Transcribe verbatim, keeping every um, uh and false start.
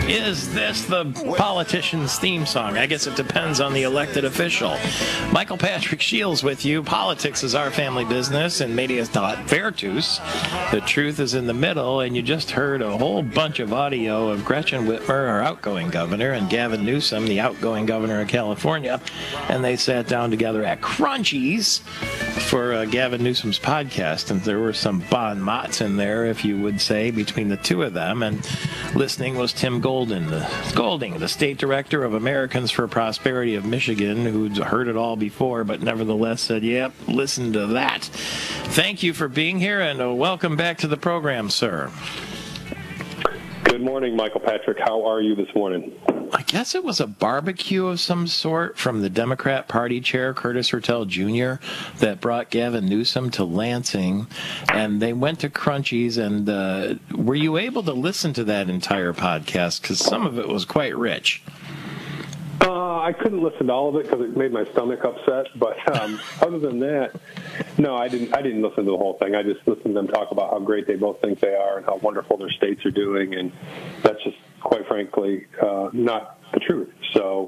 Is this the politician's theme song? I guess it depends on the elected official. Michael Patrick Shields with you. Politics is our family business, and Medias not Vertus. The truth is in the middle, and you just heard a whole bunch of audio of Gretchen Whitmer, our outgoing governor, and Gavin Newsom, the outgoing governor of California, and they sat down together at Crunchies for uh, Gavin Newsom's podcast, and there were some bon mots in there, if you would say, between the two of them, and listening was Tim Golden, the, Golding, the state director of Americans for Prosperity of Michigan, who'd heard it all before, but nevertheless said, yep, listen to that. Thank you for being here, and uh, welcome back to the program, sir. Good morning, Michael Patrick. How are you this morning? I guess it was a barbecue of some sort from the Democrat Party chair, Curtis Hertel Junior, that brought Gavin Newsom to Lansing, and they went to Crunchies, and uh, were you able to listen to that entire podcast? Because some of it was quite rich. Uh, I couldn't listen to all of it because it made my stomach upset, but um, other than that, no, I didn't I didn't listen to the whole thing. I just listened to them talk about how great they both think they are and how wonderful their states are doing, and that's just, quite frankly, uh, not the truth. So